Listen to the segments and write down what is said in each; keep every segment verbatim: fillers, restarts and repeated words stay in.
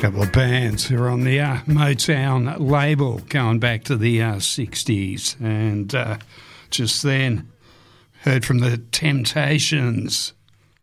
couple of bands who are on the uh, Motown label going back to the uh, sixties. And uh, just then, heard from the Temptations.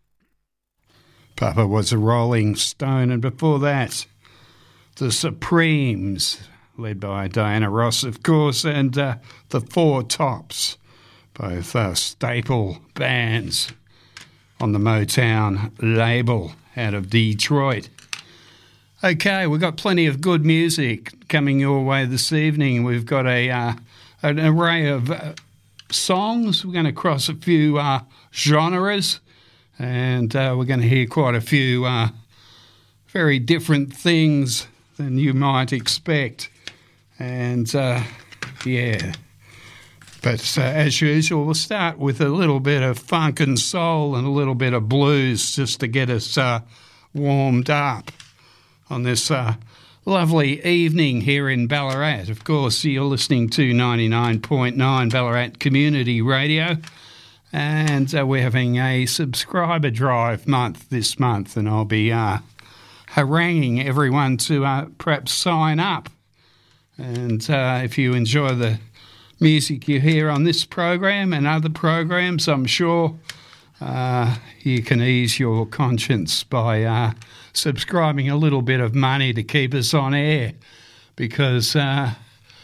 Papa Was a Rolling Stone. And before that, the Supremes, led by Diana Ross, of course, and uh, the Four Tops, both uh, staple bands on the Motown label out of Detroit. Okay, we've got plenty of good music coming your way this evening. We've got a uh, an array of uh, songs. We're going to cross a few uh, genres, and uh, we're going to hear quite a few uh, very different things than you might expect. And, uh, yeah, but uh, as usual, we'll start with a little bit of funk and soul and a little bit of blues just to get us uh, warmed up on this uh, lovely evening here in Ballarat. Of course, you're listening to ninety-nine point nine Ballarat Community Radio, and uh, we're having a subscriber drive month this month, and I'll be uh, haranguing everyone to uh, perhaps sign up. And uh, if you enjoy the music you hear on this program and other programs, I'm sure uh, you can ease your conscience by uh, subscribing a little bit of money to keep us on air, because uh,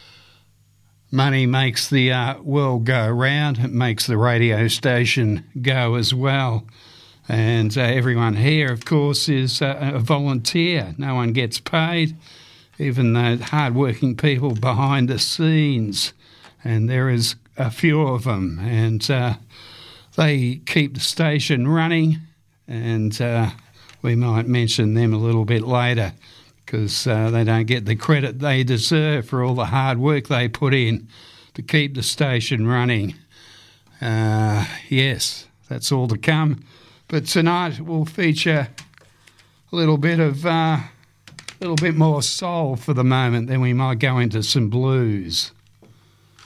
money makes the uh, world go round. It makes the radio station go as well. And uh, everyone here, of course, is uh, a volunteer. No one gets paid, even the hard-working people behind the scenes. And there is a few of them. And uh, they keep the station running, and uh, we might mention them a little bit later, because uh, they don't get the credit they deserve for all the hard work they put in to keep the station running. Uh, yes, that's all to come. But tonight we'll feature a little bit of, a uh, little bit more soul for the moment, then we might go into some blues.